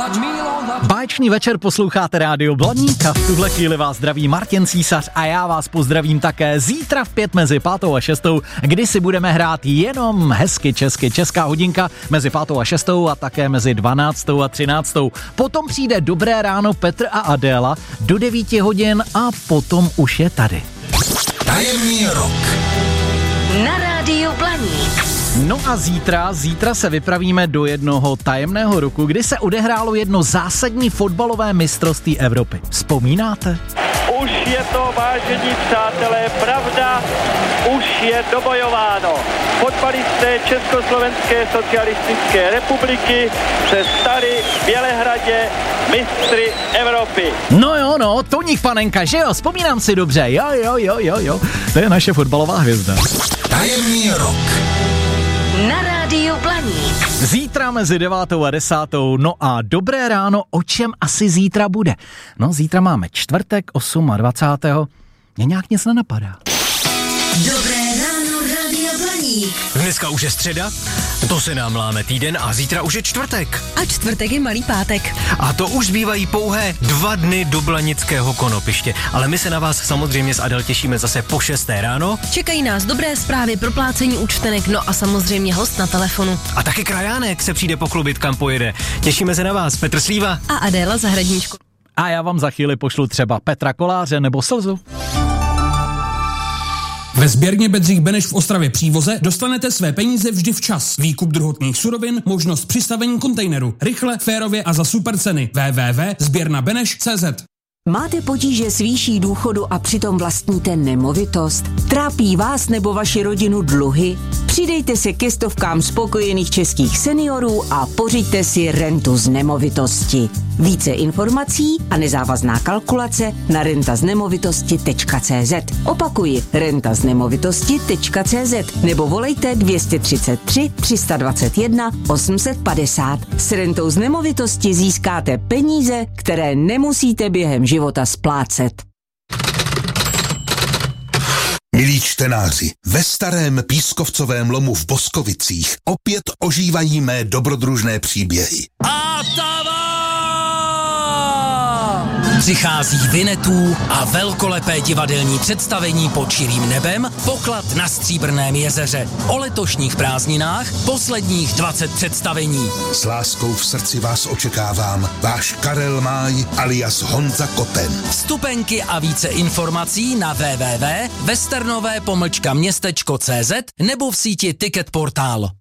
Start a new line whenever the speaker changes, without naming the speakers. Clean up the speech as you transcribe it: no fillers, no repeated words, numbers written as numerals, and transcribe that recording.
Báječný večer, posloucháte Rádio Blaník a v tuhle chvíli vás zdraví Martin Císař a já vás pozdravím také zítra v 5 mezi 5. a 6, kdy si budeme hrát jenom hezky česky. Česká hodinka mezi 5. a 6 a také mezi 12. a 13. Potom přijde Dobré ráno Petr a Adéla do 9 hodin a potom už je tady.
Tajemný rok
na Rádiu Blaník.
No a zítra se vypravíme do jednoho tajemného roku, kdy se odehrálo jedno zásadní fotbalové mistrovství Evropy. Vzpomínáte?
Už je to, vážení přátelé, pravda, už je dobojováno. Fotbalisté Československé socialistické republiky se stali v Bělehradě mistry Evropy.
No, Toník Panenka, že jo, vzpomínám si dobře, jo, to je naše fotbalová hvězda.
Tajemný rok
na Rádiu Blaník.
Zítra mezi 9. a 10. No a dobré ráno, o čem asi zítra bude? No, zítra máme čtvrtek, 28. Mě nějak nic nenapadá.
Dobré ráno, Rádio Blaník.
Dneska už je středa, to se nám láme týden a zítra už je čtvrtek.
A čtvrtek je malý pátek.
A to už zbývají pouhé 2 dny do blanického konopiště. Ale my se na vás samozřejmě s Adel těšíme zase po 6. ráno.
Čekají nás dobré zprávy, proplácení účtenek, no a samozřejmě host na telefonu.
A taky krajánek se přijde poklubit, kam pojede. Těšíme se na vás, Petr Slíva
a Adéla Zahradníčko.
A já vám za chvíli pošlu třeba Petra Koláře nebo Slzu.
Ve sběrně Bedřich Beneš v Ostravě Přívoze dostanete své peníze vždy včas. Výkup druhotných surovin, možnost přistavení kontejneru. Rychle, férově a za super ceny. www.sběrnabeneš.cz.
Máte potíže s výší důchodu a přitom vlastníte nemovitost? Trápí vás nebo vaši rodinu dluhy? Přidejte se ke stovkám spokojených českých seniorů a pořiďte si rentu z nemovitosti. Více informací a nezávazná kalkulace na rentaznemovitosti.cz. Opakuji, rentaznemovitosti.cz nebo volejte 233 321 850. S rentou z nemovitosti získáte peníze, které nemusíte během života splácet.
Milí čtenáři, ve starém pískovcovém lomu v Boskovicích opět ožívají mé dobrodružné příběhy.
A přichází Vinetů a velkolepé divadelní představení pod širým nebem, poklad na Stříbrném jezeře. O letošních prázdninách posledních 20 představení.
S láskou v srdci vás očekávám, váš Karel Máj alias Honza Koten.
Vstupenky a více informací na www.westernové-městečko.cz nebo v síti Ticket Portál.